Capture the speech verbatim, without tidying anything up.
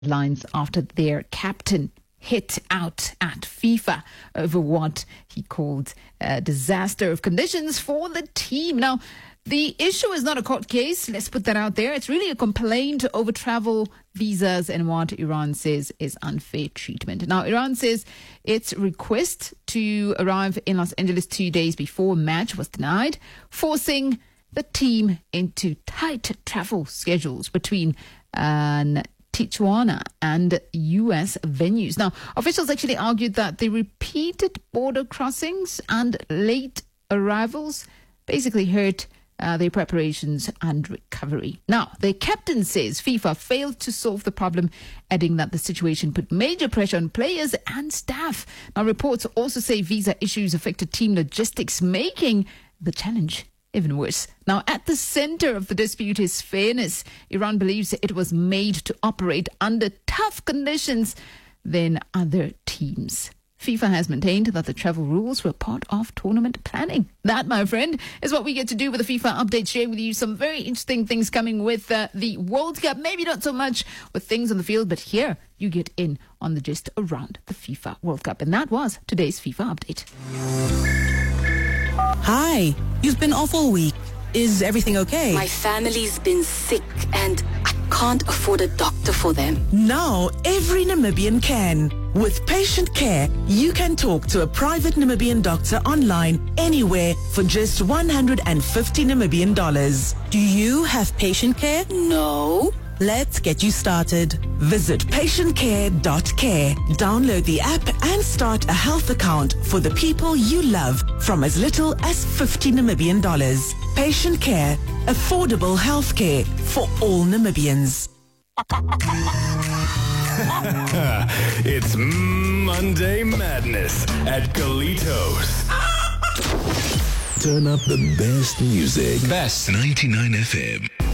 lines after their captain hit out at FIFA over what he called a disaster of conditions for the team. Now, the issue is not a court case. Let's put that out there. It's really a complaint over travel visas and what Iran says is unfair treatment. Now, Iran says its request to arrive in Los Angeles two days before match was denied, forcing the team into tight travel schedules between uh, Tijuana and U S venues. Now, officials actually argued that the repeated border crossings and late arrivals basically hurt uh, their preparations and recovery. Now, the captain says FIFA failed to solve the problem, adding that the situation put major pressure on players and staff. Now, reports also say visa issues affected team logistics, making the challenge even worse. Now, at the center of the dispute is fairness. Iran believes it was made to operate under tough conditions than other teams. FIFA has maintained that the travel rules were part of tournament planning. That, my friend, is what we get to do with the FIFA update, sharing with you some very interesting things coming with uh, the World Cup. Maybe not so much with things on the field, but here you get in on the gist around the FIFA World Cup. And that was today's FIFA update. Hi, you've been off all week. Is everything okay? My family's been sick and I can't afford a doctor for them. Now, every Namibian can. With Patient Care, you can talk to a private Namibian doctor online anywhere for just one hundred fifty Namibian dollars. Do you have Patient Care? No. Let's get you started. Visit patient care dot care. Download the app and start a health account for the people you love from as little as fifty Namibian dollars. Patient Care. Affordable health care for all Namibians. It's Monday Madness at Galitos. Turn up the best music. Best ninety-nine F M.